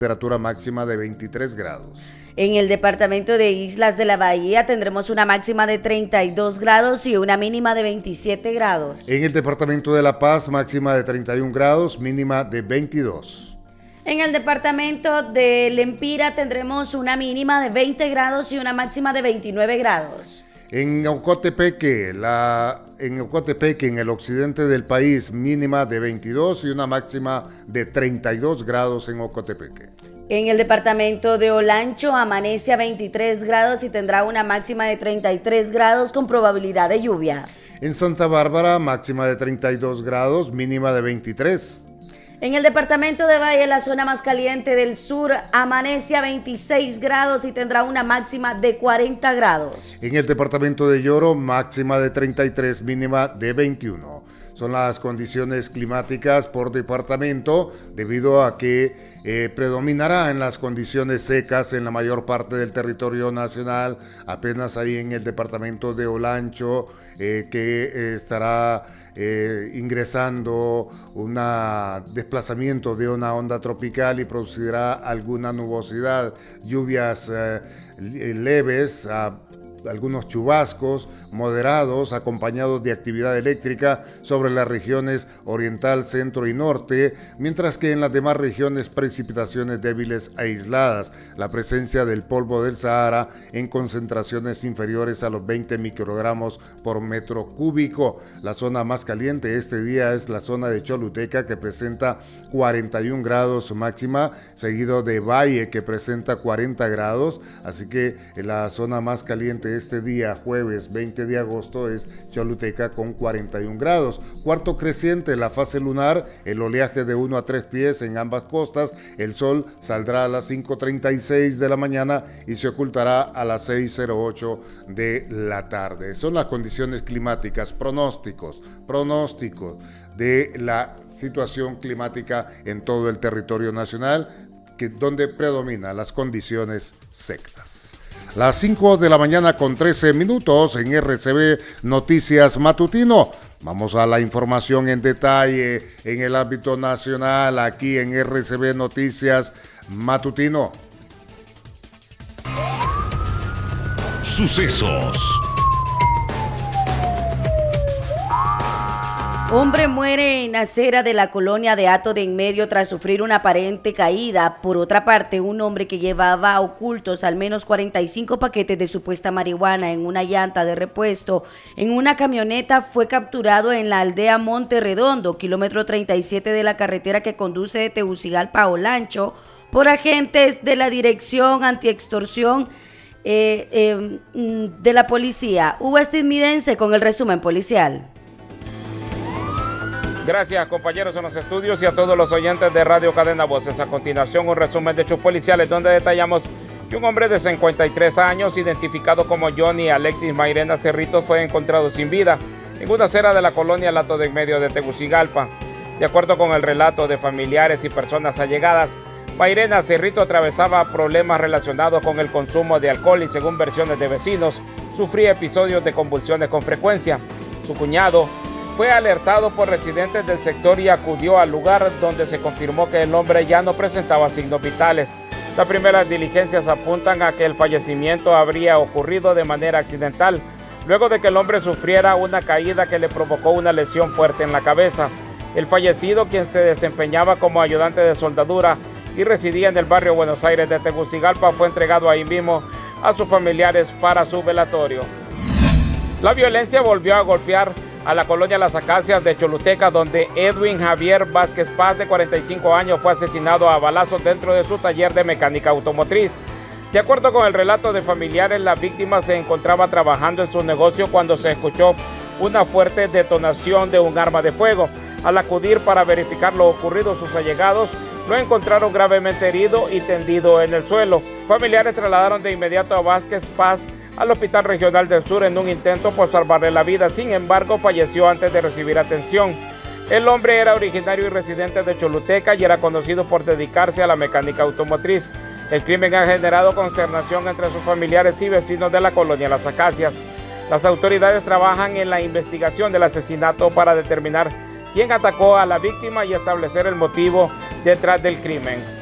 temperatura máxima de 23 grados. En el departamento de Islas de la Bahía tendremos una máxima de 32 grados y una mínima de 27 grados. En el departamento de La Paz, máxima de 31 grados, mínima de 22. En el departamento de Lempira tendremos una mínima de 20 grados y una máxima de 29 grados. En Ocotepeque, en el occidente del país, mínima de 22 y una máxima de 32 grados en Ocotepeque. En el departamento de Olancho amanece a 23 grados y tendrá una máxima de 33 grados con probabilidad de lluvia. En Santa Bárbara, máxima de 32 grados, mínima de 23. En el departamento de Valle, la zona más caliente del sur, amanece a 26 grados y tendrá una máxima de 40 grados. En el departamento de Lloro, máxima de 33, mínima de 21. Son las condiciones climáticas por departamento, debido a que predominará en las condiciones secas en la mayor parte del territorio nacional, apenas ahí en el departamento de Olancho, que estará ingresando un desplazamiento de una onda tropical y producirá alguna nubosidad, lluvias leves, algunos chubascos moderados acompañados de actividad eléctrica sobre las regiones oriental, centro y norte, mientras que en las demás regiones precipitaciones débiles aisladas. La presencia del polvo del Sahara en concentraciones inferiores a los 20 microgramos por metro cúbico. La zona más caliente este día es la zona de Choluteca, que presenta 41 grados máxima, seguido de Valle, que presenta 40 grados, así que la zona más caliente este día, jueves 20 de agosto, es Choluteca con 41 grados. Cuarto creciente, la fase lunar, el oleaje de 1 a 3 pies en ambas costas. El sol saldrá a las 5:36 de la mañana y se ocultará a las 6:08 de la tarde. Son las condiciones climáticas, pronósticos de la situación climática en todo el territorio nacional, donde predominan las condiciones secas. Las 5 de la mañana con 13 minutos en RCB Noticias Matutino. Vamos a la información en detalle en el ámbito nacional, aquí en RCB Noticias Matutino. Sucesos. Hombre muere en acera de la colonia de Hato de Enmedio tras sufrir una aparente caída. Por otra parte, un hombre que llevaba ocultos al menos 45 paquetes de supuesta marihuana en una llanta de repuesto en una camioneta fue capturado en la aldea Monte Redondo, kilómetro 37 de la carretera que conduce de Tegucigalpa a Olancho, por agentes de la Dirección Antiextorsión de la policía. Hugo Estimidense con el resumen policial. Gracias, compañeros en los estudios y a todos los oyentes de Radio Cadena Voces. A continuación, un resumen de hechos policiales donde detallamos que un hombre de 53 años, identificado como Johnny Alexis Mairena Cerrito, fue encontrado sin vida en una acera de la colonia Hato de Enmedio de Tegucigalpa. De acuerdo con el relato de familiares y personas allegadas, Mairena Cerrito atravesaba problemas relacionados con el consumo de alcohol y, según versiones de vecinos, sufría episodios de convulsiones con frecuencia. Su cuñado fue alertado por residentes del sector y acudió al lugar, donde se confirmó que el hombre ya no presentaba signos vitales. Las primeras diligencias apuntan a que el fallecimiento habría ocurrido de manera accidental, luego de que el hombre sufriera una caída que le provocó una lesión fuerte en la cabeza. El fallecido, quien se desempeñaba como ayudante de soldadura y residía en el barrio Buenos Aires de Tegucigalpa, fue entregado ahí mismo a sus familiares para su velatorio. La violencia volvió a golpear a la colonia Las Acacias de Choluteca, donde Edwin Javier Vázquez Paz, de 45 años, fue asesinado a balazos dentro de su taller de mecánica automotriz. De acuerdo con el relato de familiares, la víctima se encontraba trabajando en su negocio cuando se escuchó una fuerte detonación de un arma de fuego. Al acudir para verificar lo ocurrido, sus allegados lo encontraron gravemente herido y tendido en el suelo. Familiares trasladaron de inmediato a Vázquez Paz al Hospital Regional del Sur en un intento por salvarle la vida. Sin embargo, falleció antes de recibir atención. El hombre era originario y residente de Choluteca y era conocido por dedicarse a la mecánica automotriz. El crimen ha generado consternación entre sus familiares y vecinos de la colonia Las Acacias. Las autoridades trabajan en la investigación del asesinato para determinar quién atacó a la víctima y establecer el motivo detrás del crimen.